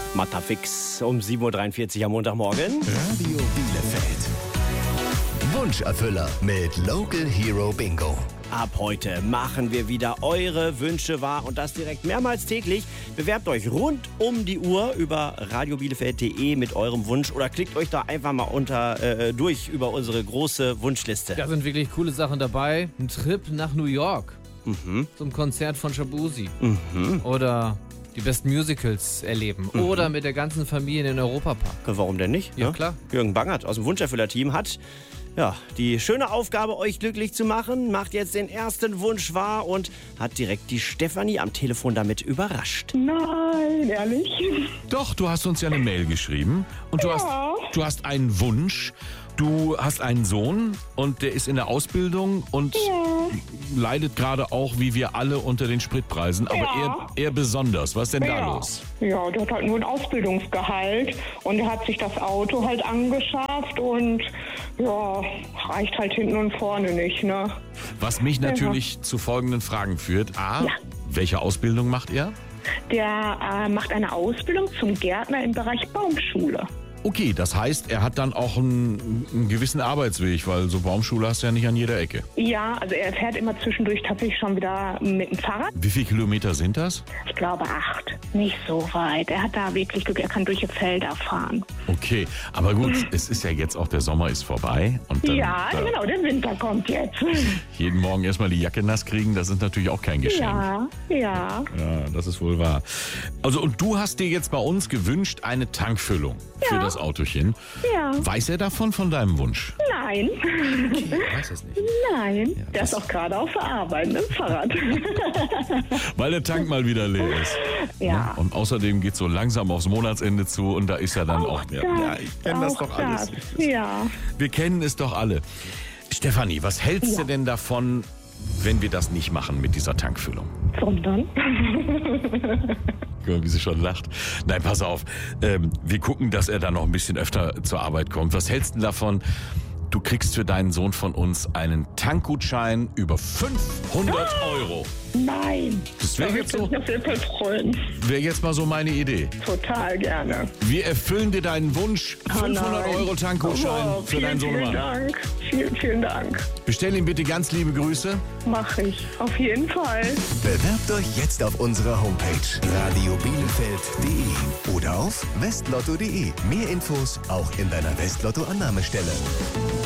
Matafix um 7.43 Uhr am Montagmorgen. Radio Bielefeld. Wunscherfüller mit Local Hero Bingo. Ab heute machen wir wieder eure Wünsche wahr und das direkt mehrmals täglich. Bewerbt euch rund um die Uhr über radiobielefeld.de mit eurem Wunsch oder klickt euch da einfach mal durch über unsere große Wunschliste. Da sind wirklich coole Sachen dabei. Ein Trip nach New York zum Konzert von Shabuzi. Oder die besten Musicals erleben. Oder mit der ganzen Familie in den Europapark. Warum denn nicht? Ja, ne? klar. Jürgen Bangert aus dem Wunscherfüller-Team hat die schöne Aufgabe, euch glücklich zu machen, macht jetzt den ersten Wunsch wahr und hat direkt die Stefanie am Telefon damit überrascht. Nein, ehrlich? Doch, du hast uns ja eine Mail geschrieben und du hast einen Wunsch. Du hast einen Sohn und der ist in der Ausbildung und leidet gerade auch, wie wir alle, unter den Spritpreisen. Aber er besonders. Was ist denn da los? Ja, der hat halt nur ein Ausbildungsgehalt und er hat sich das Auto halt angeschafft und reicht halt hinten und vorne nicht, ne? Was mich natürlich zu folgenden Fragen führt. A, welche Ausbildung macht er? Der macht eine Ausbildung zum Gärtner im Bereich Baumschule. Okay, das heißt, er hat dann auch einen gewissen Arbeitsweg, weil so Baumschule hast du ja nicht an jeder Ecke. Ja, also er fährt immer zwischendurch tatsächlich schon wieder mit dem Fahrrad. Wie viele Kilometer sind das? Ich glaube 8. Nicht so weit. Er hat da wirklich Glück, er kann durch die Felder fahren. Okay, aber gut, es ist ja jetzt auch, der Sommer ist vorbei. Und dann, genau, der Winter kommt jetzt. Jeden Morgen erstmal die Jacke nass kriegen, das ist natürlich auch kein Geschenk. Ja. Ja, das ist wohl wahr. Also, und du hast dir jetzt bei uns gewünscht, eine Tankfüllung für das Autochen. Ja. Weiß er davon, von deinem Wunsch? Nein. Okay, weiß es nicht. Nein, Ja, der ist auch gerade auf der Arbeit mit dem Fahrrad. Weil der Tank mal wieder leer ist. Ja. Und außerdem geht es so langsam aufs Monatsende zu und da ist ja dann auch mehr. Ja, ich kenne das doch alles. Ja. Wir kennen es doch alle. Stefanie, was hältst du denn davon, wenn wir das nicht machen mit dieser Tankfüllung? Sondern? Wie sie schon lacht. Nein, pass auf. Wir gucken, dass er dann noch ein bisschen öfter zur Arbeit kommt. Was hältst du davon? Du kriegst für deinen Sohn von uns einen Tankgutschein über 500 Euro. Nein. Das wäre jetzt, auf jeden Fall freuen. mal so meine Idee. Total gerne. Wir erfüllen dir deinen Wunsch. 500 Euro Tankgutschein für deinen Sohn. Vielen Dank. Vielen Dank. Bestell ihm bitte ganz liebe Grüße. Mach ich. Auf jeden Fall. Bewerbt euch jetzt auf unserer Homepage radiobielefeld.de oder auf westlotto.de. Mehr Infos auch in deiner Westlotto-Annahmestelle.